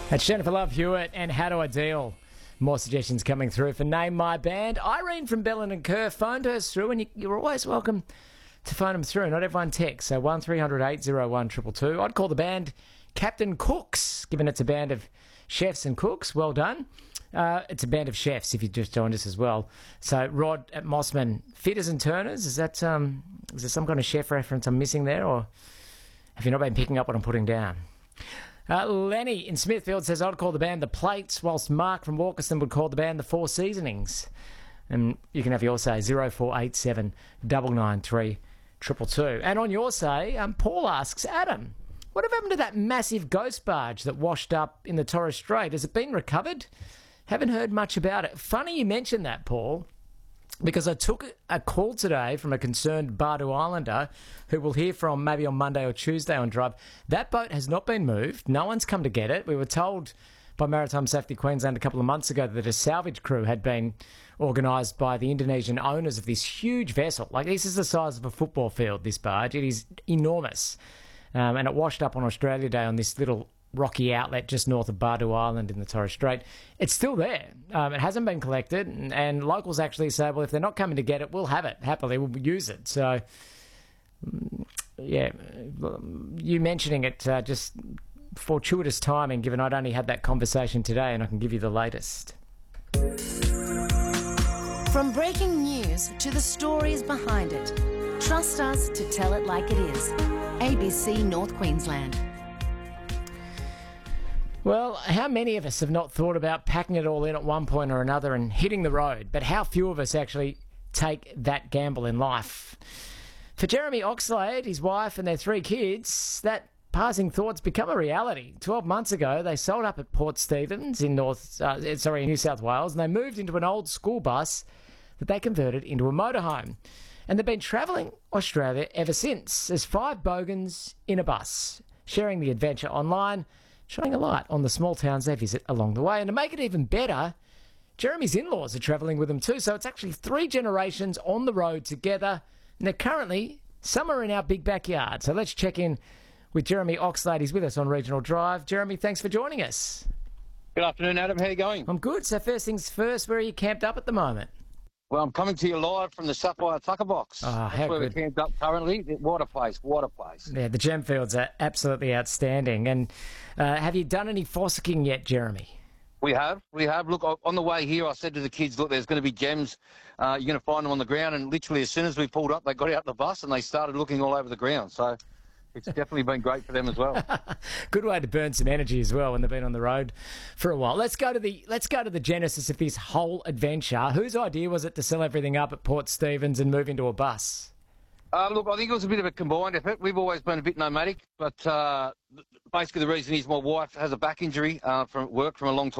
That's Jennifer Love Hewitt and How Do I Deal? More suggestions coming through for Name My Band. Irene from Bellin and Kerr phoned us through, and you're always welcome to phone them through. Not everyone texts, so 1300 801 222. I'd call the band Captain Cooks, given it's a band of chefs and cooks. Well done. It's a band of chefs, if you just joined us as well. So Rod at Mossman, Fitters and Turners, is there some kind of chef reference I'm missing there, or have you not been picking up what I'm putting down? Lenny in Smithfield says, I'd call the band The Plates, whilst Mark from Walkerston would call the band The Four Seasonings. And you can have your say, 0487 993 222. And on your say, Paul asks, Adam, what happened to that massive ghost barge that washed up in the Torres Strait? Has it been recovered? Haven't heard much about it. Funny you mentioned that, Paul, because I took a call today from a concerned Bardu Islander who we'll hear from maybe on Monday or Tuesday on Drive. That boat has not been moved. No one's come to get it. We were told by Maritime Safety Queensland a couple of months ago that a salvage crew had been organised by the Indonesian owners of this huge vessel. Like, this is the size of a football field, this barge. It is enormous. And it washed up on Australia Day on this little rocky outlet just north of Bardu Island in the Torres Strait. It's still there. It hasn't been collected, and locals actually say, well, if they're not coming to get it, we'll have it. Happily, we'll use it. So, yeah, you mentioning it just fortuitous timing, given I'd only had that conversation today, and I can give you the latest. From breaking news to the stories behind it, trust us to tell it like it is. ABC North Queensland. Well, how many of us have not thought about packing it all in at one point or another and hitting the road? But how few of us actually take that gamble in life? For Jeremy Oxlade, his wife and their 3 kids, that passing thought's become a reality. 12 months ago, they sold up at Port Stephens in New South Wales, and they moved into an old school bus that they converted into a motorhome. And they've been travelling Australia ever since. There's 5 bogans in a bus, sharing the adventure online, shining a light on the small towns they visit along the way. And to make it even better, Jeremy's in-laws are travelling with them too. So it's actually 3 generations on the road together. And they're currently, some are in our big backyard. So let's check in with Jeremy Oxlade. He's with us on Regional Drive. Jeremy, thanks for joining us. Good afternoon, Adam. How are you going? I'm good. So first things first, where are you camped up at the moment? Well, I'm coming to you live from the Sapphire Tucker Box. Oh, That's how where good. we're camped up currently. What a place, what a place. Yeah, the gem fields are absolutely outstanding. And have you done any fossicking yet, Jeremy? We have. Look, on the way here, I said to the kids, look, there's going to be gems. You're going to find them on the ground. And literally as soon as we pulled up, they got out the bus and they started looking all over the ground. So it's definitely been great for them as well. Good way to burn some energy as well when they've been on the road for a while. Let's go to the genesis of this whole adventure. Whose idea was it to sell everything up at Port Stephens and move into a bus? Look, I think it was a bit of a combined effort. We've always been a bit nomadic, but basically the reason is my wife has a back injury from work from a long time.